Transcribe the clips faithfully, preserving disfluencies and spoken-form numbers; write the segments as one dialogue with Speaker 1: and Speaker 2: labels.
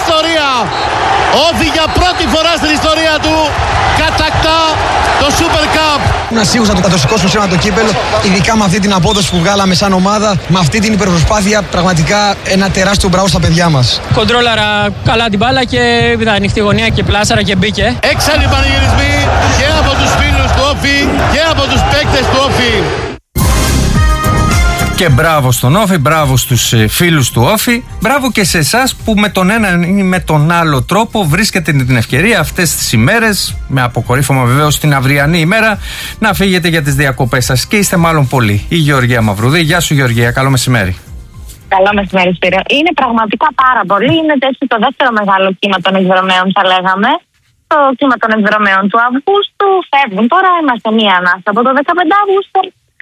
Speaker 1: ιστορία. Όφη για πρώτη φορά στην ιστορία του κατακτά το Super Cup.
Speaker 2: Ήμουν σίγουρος να το σηκώσουμε σήμερα το κύπελο, ειδικά με αυτή την απόδοση που βγάλαμε σαν ομάδα, με αυτή την υπερπροσπάθεια. Πραγματικά ένα τεράστιο μπράβο στα παιδιά μας.
Speaker 3: Κοντρόλαρα καλά την μπάλα και είδα ανοιχτή γωνία και πλάσαρα και μπήκε.
Speaker 1: Έξαλλοι πανηγυρισμοί και από τους φίλους του Όφη και από τους παίκτες του Όφη.
Speaker 4: Και μπράβο στον Όφη, μπράβο στους φίλους του Όφη, μπράβο και σε εσάς που με τον ένα ή με τον άλλο τρόπο βρίσκετε την ευκαιρία αυτές τις ημέρες, με αποκορύφωμα βεβαίως την αυριανή ημέρα, να φύγετε για τις διακοπές σας και είστε μάλλον πολλοί. Η Γεωργία Μαυρουδή. Γεια σου Γεωργία, καλό μεσημέρι.
Speaker 5: Καλό μεσημέρι Σπύρο. Είναι πραγματικά πάρα πολύ, είναι έτσι το δεύτερο μεγάλο κύμα των εκδρομέων θα λέγαμε. Το κύμα των εκδρομέων του Αυγούστου φεύγουν τώρα, είμαστε μία ανάσα από το δεκαπέντε Αυγούστου.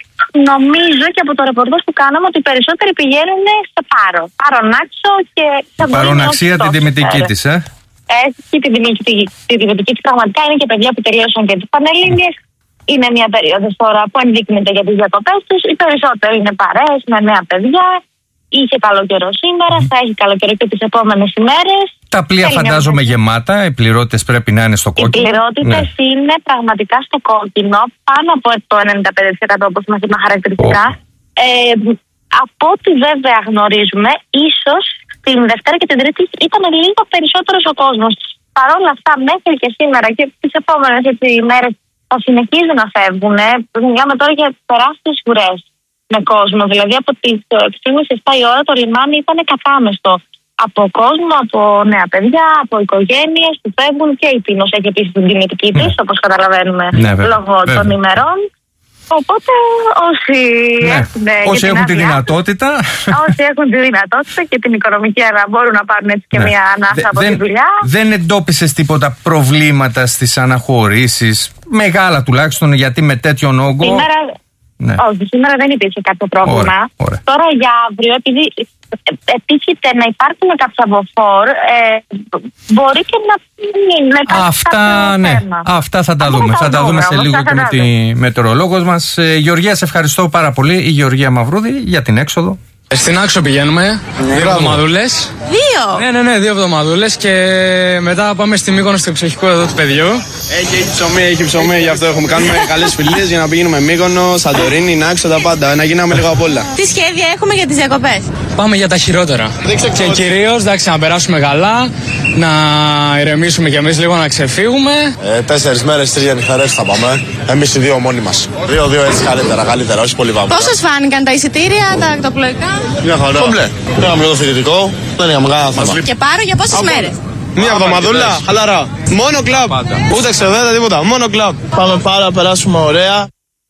Speaker 5: Νομίζω και από το ρεπορτάζ που κάναμε ότι οι περισσότεροι πηγαίνουν σε Πάρο. Πάρονάξο και θα μπορούν.
Speaker 4: Παροναξία την τιμητική της, ε.
Speaker 5: Έχει την τιμητική της. Πραγματικά είναι και παιδιά που τελείωσαν και τις Πανελλήνιες. Είναι μια περίοδος τώρα που ενδείκνυται για τις διακοπές τους. Οι περισσότεροι είναι παρέες με νέα παιδιά. Είχε καλό καιρό σήμερα, mm. θα έχει καλό καιρό και τις επόμενες ημέρες. Τα
Speaker 4: πλοία φαντάζομαι μια... γεμάτα, οι πληρώτες πρέπει να είναι στο κόκκινο.
Speaker 5: Οι πληρότητες ναι. είναι πραγματικά στο κόκκινο, πάνω από το ενενήντα πέντε τοις εκατό όπως μας είπαν χαρακτηριστικά. Oh. Ε, από ό,τι βέβαια γνωρίζουμε, ίσως την Δευτέρα και την Τρίτη ήταν λίγο περισσότερος ο κόσμος. Παρ' όλα αυτά, μέχρι και σήμερα και τις επόμενες ημέρες θα συνεχίζουν να φεύγουν. Μιλάμε τώρα για τεράστιες ουρές με κόσμο. Δηλαδή από τις έξι και επτά η ώρα το λιμάνι ήταν κατάμεστο από κόσμο, από νέα παιδιά, από οικογένειες που φεύγουν και η Πίνος έχει επίσης την τιμητική της, ναι. όπως καταλαβαίνουμε, ναι, λόγω βέβαια. των ημερών. Οπότε όσοι,
Speaker 4: ναι.
Speaker 5: έχουν,
Speaker 4: όσοι έχουν τη δυνατότητα
Speaker 5: όσοι έχουν τη δυνατότητα και την οικονομική αλλά μπορούν να πάρουν έτσι και ναι. μια ανάσα Δε, από
Speaker 4: δεν,
Speaker 5: τη δουλειά.
Speaker 4: Δεν εντόπισες τίποτα προβλήματα στις αναχωρήσεις, μεγάλα τουλάχιστον, γιατί με τέτοιον όγκο.
Speaker 5: Σήμερα, ναι. όχι, σήμερα δεν υπήρχε κάποιο πρόβλημα.
Speaker 4: Ωραία, ωραία.
Speaker 5: Τώρα για αύριο, επειδή επίκειται να υπάρχουν κάποια μποφόρ, ε, μπορεί και να μην είναι
Speaker 4: Αυτά, ναι, θέμα. αυτά θα τα
Speaker 5: Αυτά
Speaker 4: δούμε.
Speaker 5: Θα,
Speaker 4: θα τα δούμε σε λίγο και με τη μετεωρολόγος μας. Ε, Γεωργία, σε ευχαριστώ πάρα πολύ. Η Γεωργία Μαυρούδη για την έξοδο.
Speaker 6: Στην Άξο πηγαίνουμε, ναι, δύο εβδομαδούλες.
Speaker 5: Δύο!
Speaker 6: Ναι, ναι, ναι, δύο εβδομαδούλες και μετά πάμε στη Μύκονο στο εξοχικό εδώ του παιδιού.
Speaker 7: Έχει, έχει ψωμί, έχει ψωμί, γι' αυτό έχουμε κάνουμε καλές φιλίες για να πηγαίνουμε Μύκονο, Σαντορίνη, Νάξο, τα πάντα, να γίναμε λίγο απ' όλα.
Speaker 5: Τι σχέδια έχουμε για τις διακοπές?
Speaker 6: Πάμε για τα χειρότερα. Και κυρίως, εντάξει, να περάσουμε καλά, να ηρεμήσουμε κι εμείς λίγο, να ξεφύγουμε.
Speaker 7: Ε, τέσσερις μέρες, τρεις γενιχαρές θα πάμε. Εμείς οι δύο μόνοι μας. Δύο-δύο έτσι καλύτερα, καλύτερα, όχι πολύ βάμμα.
Speaker 5: Πώς σας φάνηκαν τα εισιτήρια, τα ακτοπλοϊκά?
Speaker 7: Μια χαρά. Κομπλέ. Πήγαμε το φοιτητικό, δεν είχαμε κανένα θέμα.
Speaker 5: Και Πάρο για πόσες μέρες?
Speaker 7: Μια εβδομαδούλα, χαλαρά. Μόνο κλαμπ. Ούτε ξεδέτα, τίποτα. Μόνο κλαμπ. Πάμε πάρα, περάσουμε ωραία.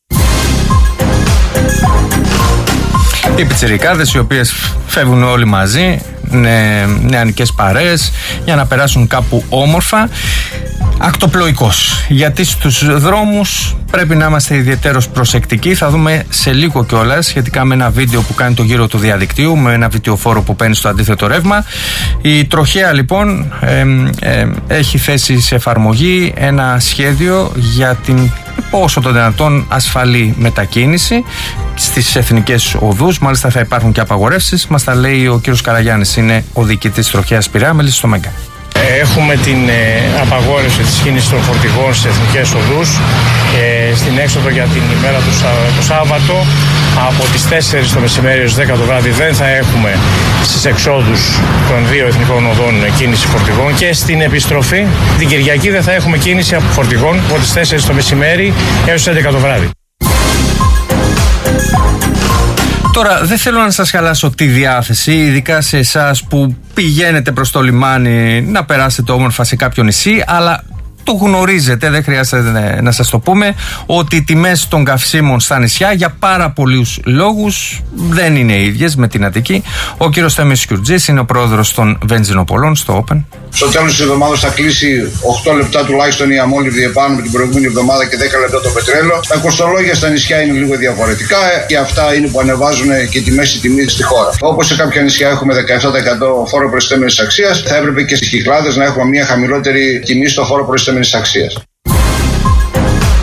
Speaker 4: Οι πιτσιρικάδες οι οποίες φεύγουν όλοι μαζί, ναι, νεανικές παρέες, για να περάσουν κάπου όμορφα. Ακτοπλοϊκός, γιατί στους δρόμους πρέπει να είμαστε ιδιαίτερως προσεκτικοί. Θα δούμε σε λίγο κιόλας σχετικά με ένα βίντεο που κάνει το γύρο του διαδικτύου, με ένα βιντεοφόρο που παίρνει στο αντίθετο ρεύμα. Η τροχέα λοιπόν ε, ε, έχει θέσει σε εφαρμογή ένα σχέδιο για την όσο το δυνατόν ασφαλή μετακίνηση στις εθνικές οδούς. Μάλιστα θα υπάρχουν και απαγορεύσεις. Μας τα λέει ο κύριος Καραγιάννης, είναι ο διοικητής τροχέας Πειραιά, μέλης στο Μέγκα.
Speaker 8: Έχουμε την ε, απαγόρευση της κίνησης των φορτηγών στις εθνικές οδούς ε, στην έξοδο για την ημέρα του το Σάββατο από τις τέσσερις το μεσημέρι έως δέκα το βράδυ δεν θα έχουμε στις εξόδους των δύο εθνικών οδών κίνηση φορτηγών και στην επιστροφή την Κυριακή δεν θα έχουμε κίνηση από φορτηγών από τις τέσσερις το μεσημέρι έως έντεκα το βράδυ.
Speaker 4: Τώρα δεν θέλω να σας χαλάσω τη διάθεση, ειδικά σε εσάς που πηγαίνετε προς το λιμάνι να περάσετε όμορφα σε κάποιο νησί, αλλά το γνωρίζετε, δεν χρειάζεται να σας το πούμε, ότι οι τιμές των καυσίμων στα νησιά για πάρα πολλούς λόγους δεν είναι ίδιες με την Αττική. Ο κύριος Θέμης Κιουρτζής είναι ο πρόεδρος των βενζινοπολών στο Open.
Speaker 9: Στο τέλος της εβδομάδας θα κλείσει οκτώ λεπτά τουλάχιστον η αμόλυβδη επάνω με την προηγούμενη εβδομάδα και δέκα λεπτά το πετρέλαιο. Τα κοστολόγια στα νησιά είναι λίγο διαφορετικά και αυτά είναι που ανεβάζουν και τη μέση τιμή στη χώρα. Όπως σε κάποια νησιά έχουμε δεκαεπτά τοις εκατό φόρο προϊστάμενης αξίας, θα έπρεπε και στις Κυκλάδες να έχουμε μια χαμηλότερη τιμή στο φόρο προϊστάμενης αξίας.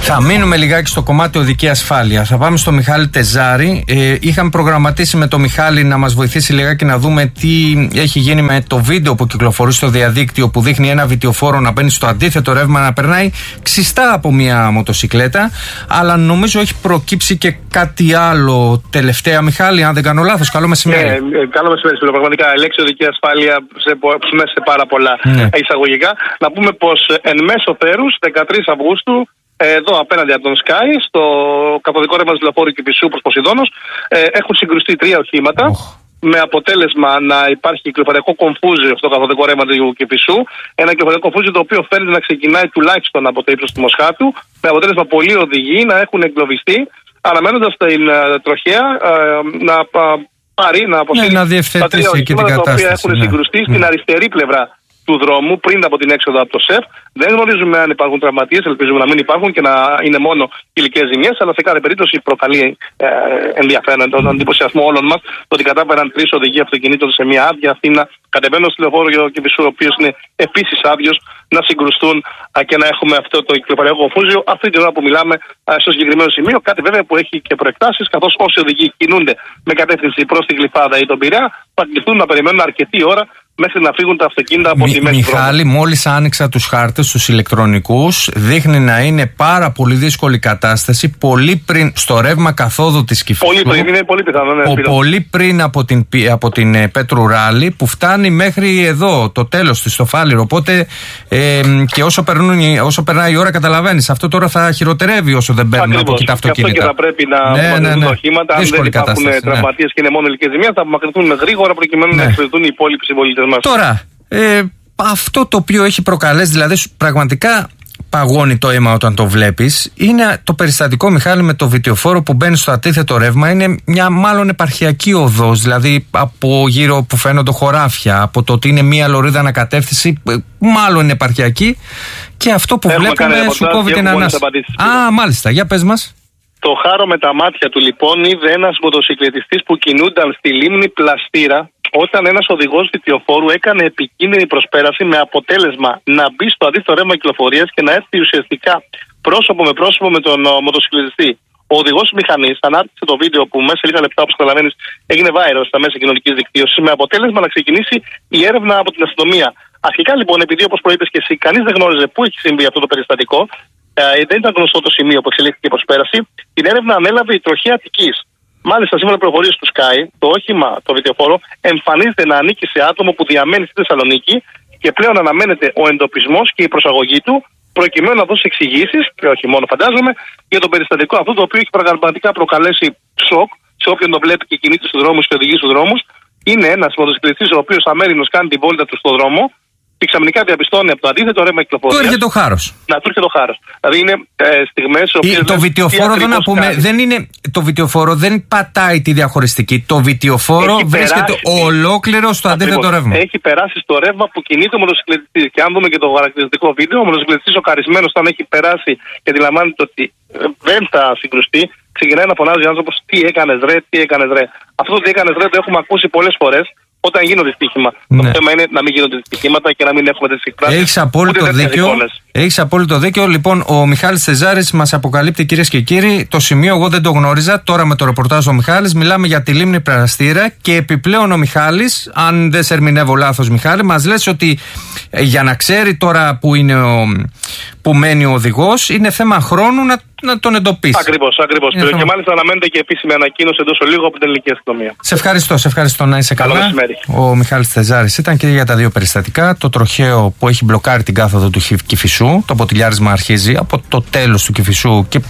Speaker 4: Θα μείνουμε λιγάκι στο κομμάτι οδική ασφάλεια. Θα πάμε στο Μιχάλη Τεζάρη. Ε, είχαμε προγραμματίσει με τον Μιχάλη να μας βοηθήσει λιγάκι να δούμε τι έχει γίνει με το βίντεο που κυκλοφορεί στο διαδίκτυο, που δείχνει ένα βιτιοφόρο να μπαίνει στο αντίθετο ρεύμα, να περνάει ξιστά από μια μοτοσικλέτα. Αλλά νομίζω έχει προκύψει και κάτι άλλο τελευταία, Μιχάλη, αν δεν κάνω λάθος. Καλό μεσημέρι.
Speaker 10: Ε, ε, καλό μεσημέρι, φίλο. Πραγματικά, λέξη οδική ασφάλεια σε, μέσα σε πάρα πολλά ναι. εισαγωγικά. Να πούμε πως εν μέσω θέρους, δεκατρείς Αυγούστου, εδώ απέναντι από τον Sky, στο καθοδικό ρεύμα του λεωφόρου Κηφισού προς Ποσειδώνος, ε, έχουν συγκρουστεί τρία οχήματα. Oh. Με αποτέλεσμα να υπάρχει κυκλοφοριακό κομφούζιο στο καθοδικό ρεύμα του Κηφισού. Ένα κυκλοφοριακό κομφούζιο το οποίο φαίνεται να ξεκινάει τουλάχιστον από το ύψος του Μοσχάτου. Με αποτέλεσμα πολλοί οδηγοί να έχουν εγκλωβιστεί, αναμένοντας την uh, τροχέα uh, να uh, πάρει, να αποσύρει
Speaker 4: ναι, τα τρία οχήματα
Speaker 10: τα οποία έχουν ναι. συγκρουστεί ναι. στην αριστερή πλευρά του δρόμου πριν από την έξοδο από το ΣΕΦ. Δεν γνωρίζουμε αν υπάρχουν τραυματίες, ελπίζουμε να μην υπάρχουν και να είναι μόνο υλικές ζημιές, αλλά σε κάθε περίπτωση προκαλεί ε, ενδιαφέρον τον εντυπωσιασμό όλων μας το ότι κατάφεραν τρεις οδηγοί αυτοκινήτων σε μια άδεια Αθήνα, κατεβαίνοντας στο λεωφόρο Κηφισού, ο οποίος είναι επίσης άδειος, να συγκρουστούν α, και να έχουμε αυτό το κυκλοφοριακό κομφούζιο αυτή την ώρα που μιλάμε α, στο συγκεκριμένο σημείο. Κάτι βέβαια που έχει και προεκτάσεις, καθώς όσοι οδηγοί κινούνται με κατεύθυνση προς την Γλυφάδα ή τον Πειραιά θα κληθούν να περιμένουν αρκετή ώρα μέχρι να φύγουν τα αυτοκίνητα από
Speaker 4: Μι,
Speaker 10: τη μέση.
Speaker 4: Μιχάλη, μόλις άνοιξα τους χάρτες, τους ηλεκτρονικούς, δείχνει να είναι πάρα πολύ δύσκολη κατάσταση πολύ πριν στο ρεύμα καθόδου της Κηφισού.
Speaker 10: Πολύ πριν, είναι πολύ πιθανό. Ναι,
Speaker 4: ο, πολύ πριν από την, από την ε, Πέτρου Ράλη, που φτάνει μέχρι εδώ, το τέλος της, στο Φάληρο. Οπότε ε, και όσο, περνούν, όσο περνάει η ώρα, καταλαβαίνεις, αυτό τώρα θα χειροτερεύει όσο δεν παίρνουν από εκεί τα αυτοκίνητα.
Speaker 10: Και αυτό και θα πρέπει να
Speaker 4: ναι, ναι, ναι.
Speaker 10: τα οχήματα. Αν δεν υπάρχουν ναι. τραυματίες και είναι μόνο υλικές ζημίες, θα απομακρυνθούν γρήγορα προκειμένου ναι. να εξυπηρετούν οι υπόλοιποι συμπολίτες μας.
Speaker 4: Τώρα, ε, αυτό το οποίο έχει προκαλέσει, δηλαδή πραγματικά παγώνει το αίμα όταν το βλέπεις, είναι το περιστατικό, Μιχάλη, με το βιτιοφόρο που μπαίνει στο αντίθετο ρεύμα. Είναι μια μάλλον επαρχιακή οδός, δηλαδή από γύρω που φαίνονται χωράφια, από το ότι είναι μια λωρίδα ανακατεύθυνση, μάλλον είναι επαρχιακή, και αυτό που Έχουμε βλέπουμε σου κόβει την ανάσα. Α, μάλιστα, για πες μας.
Speaker 10: Το χάρο με τα μάτια του λοιπόν είδε ένας μοτοσυκλετιστής που κινούνταν στη λίμνη Πλαστήρα, όταν ένας οδηγός βιτιοφόρου έκανε επικίνδυνη προσπέραση, με αποτέλεσμα να μπει στο αντίθετο ρεύμα κυκλοφορίας και να έρθει ουσιαστικά πρόσωπο με πρόσωπο με τον ο, μοτοσυκλετιστή. Ο οδηγός της μηχανής ανάρτησε το βίντεο που μέσα σε λίγα λεπτά, όπως καταλαβαίνεις, έγινε viral στα μέσα κοινωνικής δικτύωσης, με αποτέλεσμα να ξεκινήσει η έρευνα από την αστυνομία. Αρχικά λοιπόν, επειδή όπως προείπες και εσύ, κανείς δεν γνώριζε πού έχει συμβεί αυτό το περιστατικό, ε, δεν ήταν γνωστό το σημείο που εξελίχθηκε η προσπέραση, την έρευνα ανέλαβε η τροχέα Αττικής. Μάλιστα, σύμφωνα με πληροφορίες του Sky, το όχημα, το βιτιοφόρο, εμφανίζεται να ανήκει σε άτομο που διαμένει στη Θεσσαλονίκη και πλέον αναμένεται ο εντοπισμός και η προσαγωγή του, προκειμένου να δώσει εξηγήσεις, και όχι μόνο φαντάζομαι, για το περιστατικό αυτό, το οποίο έχει πραγματικά προκαλέσει σοκ σε όποιον το βλέπει και κινείται στους δρόμους και οδηγεί στους δρόμους. Είναι ένας μοτοσυκλετιστής ο οποίος αμέρινος κάνει την βόλτα του στον δρόμο και ξαφνικά διαπιστώνει από το αντίθετο ρεύμα κυκλοφορίας.
Speaker 4: Του έρχεται το χάρος.
Speaker 10: Να του έρχεται το χάρος. Δηλαδή είναι ε, στιγμές.
Speaker 4: Το βιτιοφόρο, δεν να πούμε, δεν είναι, το βιτιοφόρο δεν πατάει τη διαχωριστική. Το βιτιοφόρο έχει βρίσκεται περάσει, ολόκληρο στο αντίθετο ρεύμα.
Speaker 10: Έχει περάσει στο ρεύμα που κινείται ο μοτοσυκλετιστής. Και αν δούμε και το χαρακτηριστικό βίντεο, ο μοτοσυκλετιστής ο καρισμένος, όταν έχει περάσει και αντιλαμβάνεται ότι δεν θα συγκρουστεί, ξεκινάει να φωνάζει ο άνθρωπος: τι έκανες ρε, τι έκανες ρε. Αυτό το τι έκανες ρε το έχουμε ακούσει πολλές φορές όταν γίνονται δυστύχημα. Ναι. Το θέμα είναι να μην γίνονται δυστύχηματα και να μην έχουμε τέτοιες εκφράσεις.
Speaker 4: Έχεις απόλυτο δίκιο. Έχεις απόλυτο δίκιο. Λοιπόν, ο Μιχάλης Τεζάρης μας αποκαλύπτει, κυρίες και κύριοι, το σημείο εγώ δεν το γνώριζα. Τώρα με το ρεπορτάζ ο Μιχάλης μιλάμε για τη λίμνη Πλαστήρα και επιπλέον ο Μιχάλης, αν δεν σε ερμηνεύω λάθος, Μιχάλη, μας λες ότι ε, για να ξέρει τώρα που, είναι ο, που μένει ο οδηγός, είναι θέμα χρόνου να, να τον εντοπίσει.
Speaker 10: Ακριβώς, ακριβώς. Και θέμα... μάλιστα αναμένεται και επίσημη ανακοίνωση εντός ολίγου από την ελληνική αστυνομία.
Speaker 4: Σε ευχαριστώ, σε ευχαριστώ, να είσαι καλά. Ο Μιχάλης Τεζάρης ήταν και για τα δύο περιστατικά. Το τροχαίο που έχει μπλοκάρει την κάθοδο του Κηφισού, το ποτηλιάρισμα αρχίζει από το τέλος του Κηφισού και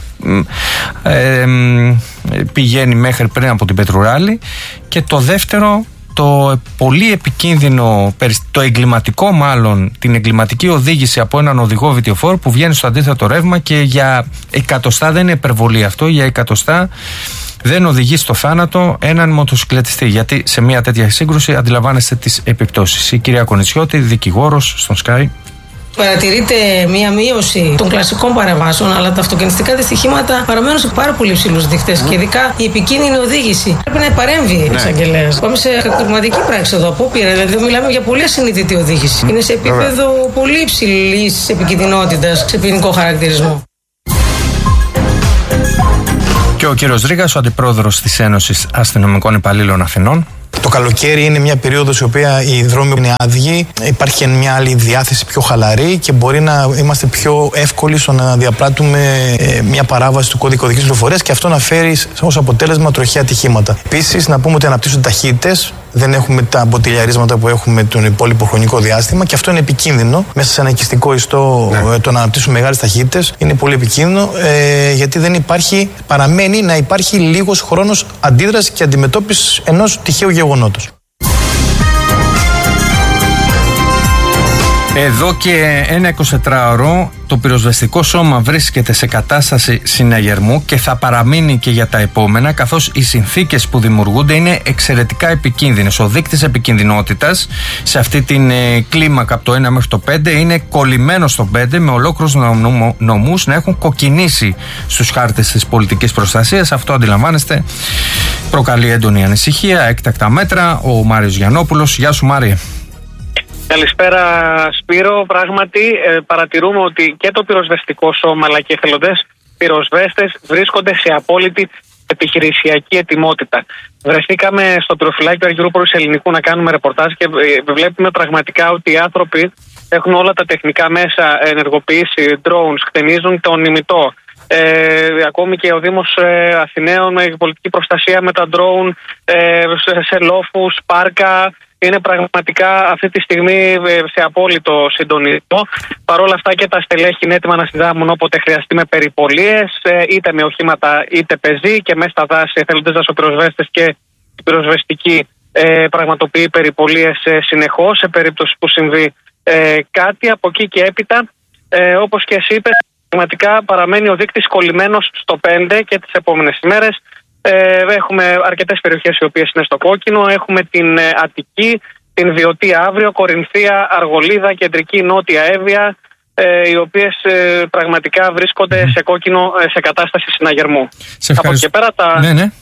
Speaker 4: ε, ε, πηγαίνει μέχρι πριν από την Πέτρου Ράλη. Και το δεύτερο, το πολύ επικίνδυνο, το εγκληματικό μάλλον, την εγκληματική οδήγηση από έναν οδηγό βιτιοφόρου που βγαίνει στο αντίθετο ρεύμα και για εκατοστά, δεν είναι υπερβολή αυτό, για εκατοστά δεν οδηγεί στο θάνατο έναν μοτοσυκλετιστή. Γιατί σε μια τέτοια σύγκρουση αντιλαμβάνεστε τις επιπτώσεις. Η κυρία Κονιτσιώτη, δικηγόρος στον Sky.
Speaker 11: Παρατηρείται μία μείωση των κλασικών παρεμβάσεων, αλλά τα αυτοκινητικά δυστυχήματα παραμένουν σε πάρα πολύ υψηλούς δείχτες. Mm. Και ειδικά η επικίνδυνη οδήγηση. Πρέπει να παρέμβει ο εισαγγελέας. Πάμε σε κακουργηματική πράξη εδώ, απόπειρα. Δηλαδή, εδώ μιλάμε για πολύ ασυνείδητη οδήγηση. Είναι σε επίπεδο πολύ υψηλής επικινδυνότητας, σε ποινικό χαρακτηρισμό.
Speaker 4: Και ο κύριος Ρήγας, ο αντιπρόεδρος της Ένωσης Αστυνομικών Υπαλλήλων Αθηνών.
Speaker 12: Το καλοκαίρι είναι μια περίοδος η οποία οι δρόμοι είναι άδειοι, υπάρχει μια άλλη διάθεση πιο χαλαρή και μπορεί να είμαστε πιο εύκολοι στο να διαπράττουμε μια παράβαση του κώδικα οδικής κυκλοφορίας και αυτό να φέρει ως αποτέλεσμα τροχαία ατυχήματα. Επίσης, να πούμε ότι αναπτύσσονται ταχύτητες, δεν έχουμε τα μποτιλιαρίσματα που έχουμε τον υπόλοιπο χρονικό διάστημα και αυτό είναι επικίνδυνο. Μέσα σε ένα οικιστικό ιστό, ναι. το να αναπτύσσουμε μεγάλες ταχύτητες είναι πολύ επικίνδυνο ε, γιατί δεν υπάρχει, παραμένει να υπάρχει λίγος χρόνος αντίδρασης και αντιμετώπισης ενός τυχαίου γεγονότος.
Speaker 4: Εδώ και ένα εικοσιτετράωρο το πυροσβεστικό σώμα βρίσκεται σε κατάσταση συναγερμού και θα παραμείνει και για τα επόμενα, καθώς οι συνθήκες που δημιουργούνται είναι εξαιρετικά επικίνδυνες. Ο δείκτης επικινδυνότητας σε αυτή την ε, κλίμακα από το ένα μέχρι το πέντε είναι κολλημένο στο πέντε, με ολόκληρους νομούς να έχουν κοκκινήσει στους χάρτες της πολιτικής προστασίας. Αυτό, αντιλαμβάνεστε, προκαλεί έντονη ανησυχία, έκτακτα μέτρα. Ο Μάριος Γιαννόπουλος. Γεια σου, Μάριε.
Speaker 10: Καλησπέρα, Σπύρο. Πράγματι, ε, παρατηρούμε ότι και το πυροσβεστικό σώμα αλλά και οι εθελοντές πυροσβέστες βρίσκονται σε απόλυτη επιχειρησιακή ετοιμότητα. Βρεθήκαμε στο πυροφυλάκιο Αργυρούπολης Ελληνικού να κάνουμε ρεπορτάζ και ε, βλέπουμε πραγματικά ότι οι άνθρωποι έχουν όλα τα τεχνικά μέσα ενεργοποιήσει, drones, χτενίζουν τον ημιτό. Ε, ακόμη και ο Δήμος ε, Αθηναίων με πολιτική προστασία με τα drone ε, σε, σε λόφους, πάρκα. Είναι πραγματικά αυτή τη στιγμή σε απόλυτο συντονισμό. Παρ' όλα αυτά και τα στελέχη είναι έτοιμα να συνδράμουν όποτε χρειαστεί με περιπολίες, είτε με οχήματα είτε πεζοί, και μέσα στα δάση εθελοντές δασοπυροσβέστες και πυροσβεστικοί ε, πραγματοποιεί περιπολίες ε, συνεχώς σε περίπτωση που συμβεί ε, κάτι. Από εκεί και έπειτα, ε, όπως και εσύ είπες, πραγματικά παραμένει ο δείκτης κολλημένος στο πέντε και τις επόμενες ημέρες. Ε, έχουμε αρκετές περιοχές οι οποίες είναι στο κόκκινο. Έχουμε την ε, Αττική, την Βιωτή Αύριο, Κορινθία, Αργολίδα, Κεντρική Νότια Εύβοια, ε, οι οποίες ε, πραγματικά βρίσκονται σε κόκκινο, ε, σε κατάσταση συναγερμού. Από εκεί πέρα τα,
Speaker 4: ναι, ναι.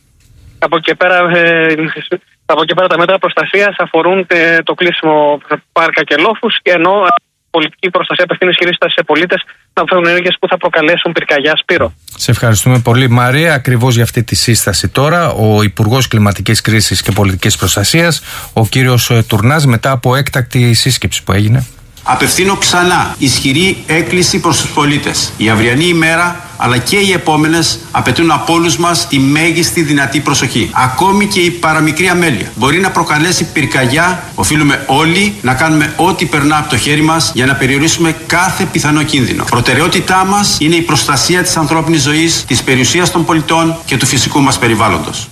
Speaker 10: από εκεί πέρα, ε, από εκεί πέρα τα μέτρα προστασίας αφορούν ε, το κλείσιμο πάρκα και λόφους, και ενώ πολιτική προστασία απευθύνει ισχυρίσταση σε πολίτες να φέρουν ενέργειες που θα προκαλέσουν πυρκαγιά. Σπύρο.
Speaker 4: Σε ευχαριστούμε πολύ, Μαρία. Ακριβώς για αυτή τη σύσταση τώρα ο Υπουργός Κλιματικής Κρίσης και Πολιτικής Προστασίας, ο κύριος Τουρνάς, μετά από έκτακτη σύσκεψη που έγινε.
Speaker 13: Απευθύνω ξανά ισχυρή έκκληση προς τους πολίτες. Η αυριανή ημέρα αλλά και οι επόμενες απαιτούν από όλους μας τη μέγιστη δυνατή προσοχή. Ακόμη και η παραμικρή αμέλεια μπορεί να προκαλέσει πυρκαγιά. Οφείλουμε όλοι να κάνουμε ό,τι περνά από το χέρι μας για να περιορίσουμε κάθε πιθανό κίνδυνο. Προτεραιότητά μας είναι η προστασία της ανθρώπινης ζωής, της περιουσίας των πολιτών και του φυσικού μας περιβάλλοντος.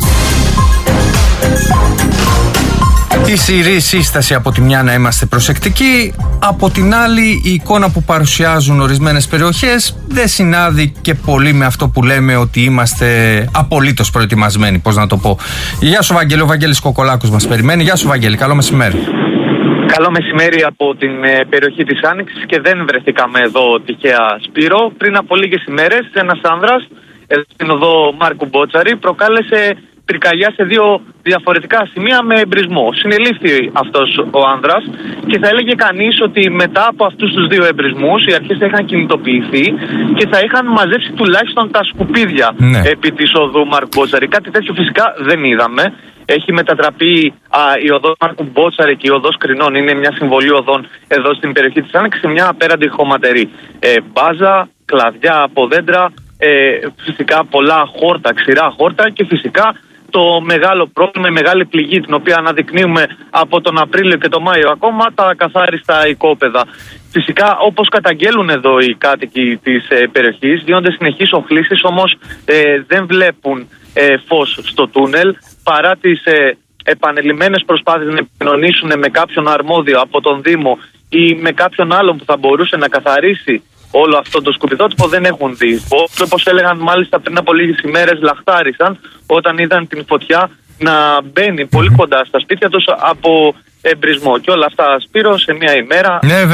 Speaker 4: Ισχυρή σύσταση από τη μια να είμαστε προσεκτικοί, από την άλλη η εικόνα που παρουσιάζουν ορισμένες περιοχές δεν συνάδει και πολύ με αυτό που λέμε ότι είμαστε απολύτως προετοιμασμένοι, πώς να το πω. Γεια σου, Βαγγέλη, ο Βαγγέλης Κοκολάκος μας περιμένει. Γεια σου, Βαγγέλη, καλό μεσημέρι.
Speaker 14: Καλό μεσημέρι από την ε, περιοχή της Άνοιξης, και δεν βρεθήκαμε εδώ τυχαία, Σπύρο. Πριν από λίγες ημέρες ένας άνδρας εδώ στην οδό Μάρκου Μπότσαρη προκάλεσε πυρκαγιά σε δύο διαφορετικά σημεία με εμπρισμό. Συνελήφθη αυτός ο άνδρας και θα έλεγε κανείς ότι μετά από αυτούς τους δύο εμπρισμούς οι αρχές θα είχαν κινητοποιηθεί και θα είχαν μαζέψει τουλάχιστον τα σκουπίδια, ναι, επί της οδού Μάρκου Μπότσαρη. Κάτι τέτοιο φυσικά δεν είδαμε. Έχει μετατραπεί α, η οδός Μάρκου Μπότσαρη και η οδός Κρινών, είναι μια συμβολή οδών εδώ στην περιοχή της Άνοιξης, σε μια απέραντη χωματερή. Ε, μπάζα, κλαδιά από δέντρα, ε, φυσικά πολλά χόρτα, ξηρά χόρτα, και φυσικά το μεγάλο πρόβλημα, η μεγάλη πληγή, την οποία αναδεικνύουμε από τον Απρίλιο και τον Μάιο ακόμα, τα ακαθάριστα οικόπεδα. Φυσικά, όπως καταγγέλουν εδώ οι κάτοικοι της ε, περιοχής, γίνονται συνεχείς οχλήσεις, όμως ε, δεν βλέπουν ε, φως στο τούνελ, παρά τις ε, επανελειμμένες προσπάθειες να επικοινωνήσουν με κάποιον αρμόδιο από τον Δήμο ή με κάποιον άλλον που θα μπορούσε να καθαρίσει όλο αυτό το σκουπιδότυπο, δεν έχουν δει. Όπως έλεγαν μάλιστα πριν από λίγες ημέρες, λαχτάρισαν όταν είδαν την φωτιά να μπαίνει πολύ κοντά στα σπίτια τους από εμπρισμό. Και όλα αυτά, Σπύρο, σε μια ημέρα,
Speaker 4: ναι, βέβαια.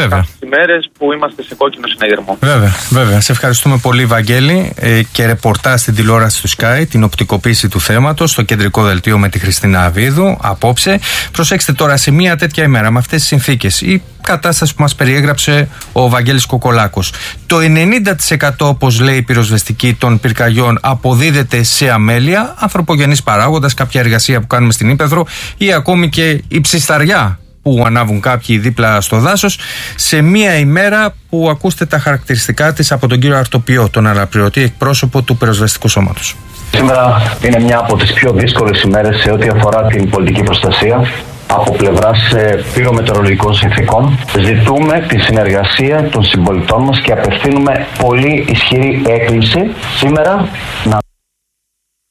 Speaker 14: ημέρες που είμαστε σε κόκκινο συναγερμό.
Speaker 4: Βέβαια, βέβαια. Σε ευχαριστούμε πολύ, Βαγγέλη. Ε, και ρεπορτάζ στην τηλεόραση του Sky, την οπτικοποίηση του θέματος, στο κεντρικό δελτίο με τη Χριστίνα Αβίδου απόψε. Προσέξτε τώρα, σε μια τέτοια ημέρα, με αυτές τις συνθήκες, η κατάσταση που μας περιέγραψε ο Βαγγέλης Κοκολάκος. Το ενενήντα τοις εκατό, όπως λέει η πυροσβεστική των πυρκαγιών, αποδίδεται σε αμέλεια, ανθρωπογενής παράγοντας, κάποια εργασία που κάνουμε στην ύπαιθρο ή ακόμη και η ψισταριά που ανάβουν κάποιοι δίπλα στο δάσος, σε μία ημέρα που ακούστε τα χαρακτηριστικά της από τον κύριο Αρτοπιό, τον αναπληρωτή εκπρόσωπο του πυροσβεστικού σώματος.
Speaker 15: Σήμερα είναι μια από τις πιο δύσκολες ημέρες σε ό,τι αφορά την πολιτική προστασία. Από πλευράς πυρομετεωρολογικών συνθήκων ζητούμε τη συνεργασία των συμπολιτών μας και απευθύνουμε πολύ ισχυρή έκκληση σήμερα να